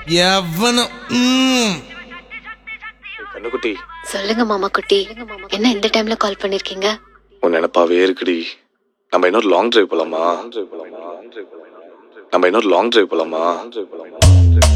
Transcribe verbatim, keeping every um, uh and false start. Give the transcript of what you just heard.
எவனும் ம். கண்ணுக்குட்டி சொல்லுங்க மாமா குட்டி, என்ன இந்த டைம்ல கால் பண்ணிருக்கீங்க? உன் நினைப்பாவே இருக்குடி. நம்ம இன்னொரு லாங் டிரைவ் போலாமா? நம்ம இன்னொரு லாங் டிரைவ் போலாமா?